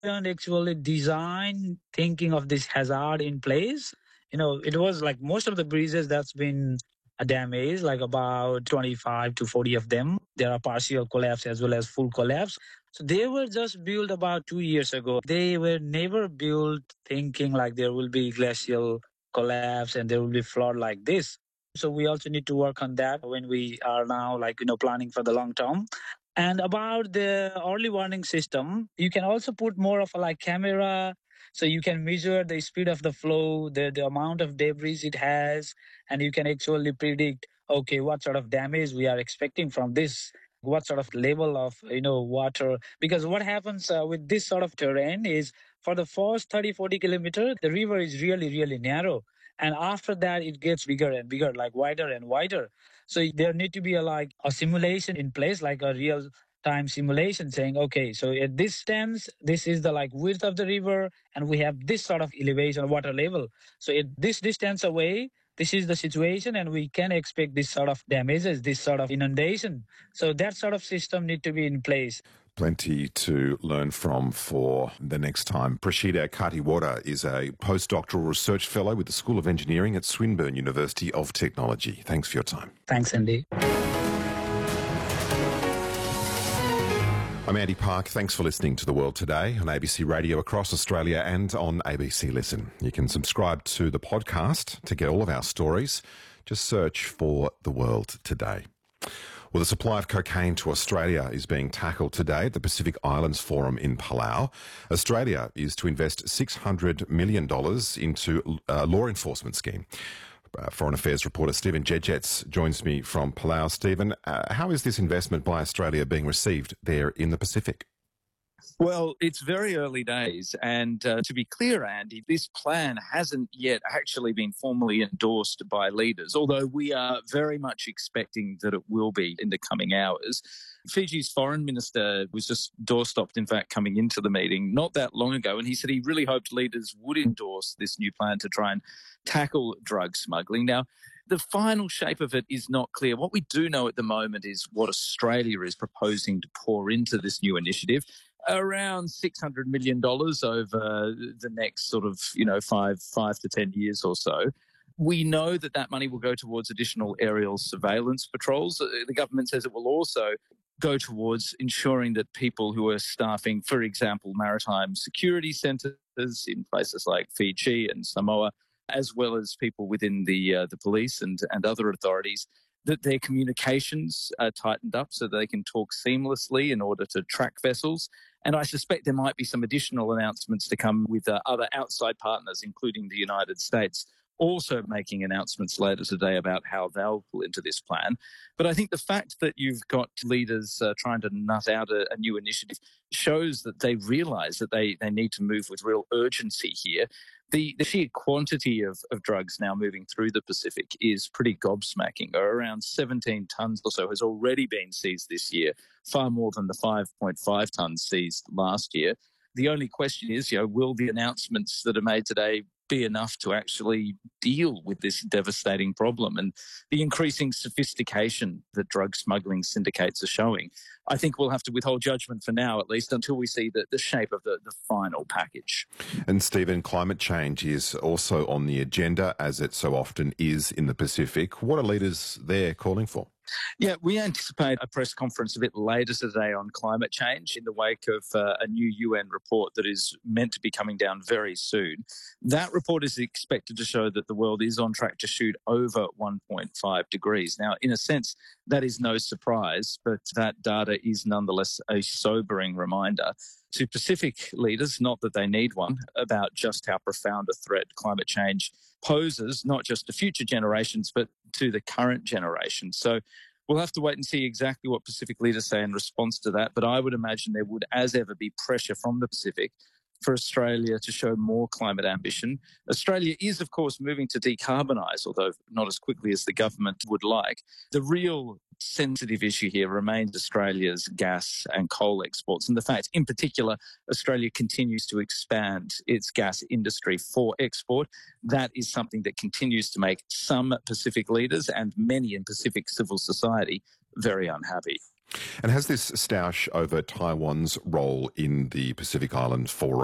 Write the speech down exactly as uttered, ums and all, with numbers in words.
And actually design thinking of this hazard in place. You know, it was like most of the bridges that's been damaged, like about twenty-five to forty of them. There are partial collapse as well as full collapse. So they were just built about two years ago. They were never built thinking like there will be glacial collapse and there will be flood like this. So we also need to work on that when we are now like, you know, planning for the long term. And about the early warning system, you can also put more of a like camera, so you can measure the speed of the flow, the, the amount of debris it has, and you can actually predict, okay, what sort of damage we are expecting from this, what sort of level of, you know, water. Because what happens uh, with this sort of terrain is for the first thirty, forty kilometers, the river is really, really narrow. And after that, it gets bigger and bigger, like wider and wider. So there need to be a like a simulation in place, like a real time simulation saying, okay, so at this stance, this is the like width of the river, and we have this sort of elevation, water level. So at this distance away, this is the situation, and we can expect this sort of damages, this sort of inundation. So that sort of system need to be in place. Plenty to learn from for the next time. Prashida Katiwada is a postdoctoral research fellow with the School of Engineering at Swinburne University of Technology. Thanks for your time. Thanks, Andy. I'm Andy Park. Thanks for listening to The World Today on A B C Radio across Australia and on A B C Listen. You can subscribe to the podcast to get all of our stories. Just search for The World Today. Well, the supply of cocaine to Australia is being tackled today at the Pacific Islands Forum in Palau. Australia is to invest six hundred million dollars into a law enforcement scheme. Uh, Foreign Affairs reporter Stephen Jedjets joins me from Palau. Stephen, uh, how is this investment by Australia being received there in the Pacific? Well, it's very early days. And uh, to be clear, Andy, this plan hasn't yet actually been formally endorsed by leaders, although we are very much expecting that it will be in the coming hours. Fiji's foreign minister was just doorstopped, in fact, coming into the meeting not that long ago. And he said he really hoped leaders would endorse this new plan to try and tackle drug smuggling. Now, the final shape of it is not clear. What we do know at the moment is what Australia is proposing to pour into this new initiative. Around six hundred million dollars over the next sort of, you know, five, five to ten years or so. We know that that money will go towards additional aerial surveillance patrols. The government says it will also go towards ensuring that people who are staffing, for example, maritime security centres in places like Fiji and Samoa, as well as people within the uh, the police and, and other authorities, that their communications are tightened up so they can talk seamlessly in order to track vessels. And I suspect there might be some additional announcements to come with uh, other outside partners, including the United States, also making announcements later today about how they'll pull into this plan. But I think the fact that you've got leaders uh, trying to nut out a, a new initiative shows that they realise that they, they need to move with real urgency here. The, the sheer quantity of, of drugs now moving through the Pacific is pretty gobsmacking. Around seventeen tonnes or so has already been seized this year, far more than the five point five tonnes seized last year. The only question is, you know, will the announcements that are made today be enough to actually deal with this devastating problem and the increasing sophistication that drug smuggling syndicates are showing? I think we'll have to withhold judgment for now, at least until we see the, the shape of the, the final package. And Stephen, climate change is also on the agenda, as it so often is in the Pacific. What are leaders there calling for? Yeah, we anticipate a press conference a bit later today on climate change in the wake of uh, a new U N report that is meant to be coming down very soon. That report is expected to show that the world is on track to shoot over one point five degrees. Now, in a sense, that is no surprise, but that data is nonetheless a sobering reminder to Pacific leaders, not that they need one, about just how profound a threat climate change poses, not just to future generations, but to the current generation. So we'll have to wait and see exactly what Pacific leaders say in response to that. But I would imagine there would, as ever, be pressure from the Pacific for Australia to show more climate ambition. Australia is, of course, moving to decarbonise, although not as quickly as the government would like. The real sensitive issue here remains Australia's gas and coal exports. And the fact, in particular, Australia continues to expand its gas industry for export. That is something that continues to make some Pacific leaders and many in Pacific civil society very unhappy. And has this stoush over Taiwan's role in the Pacific Island Forum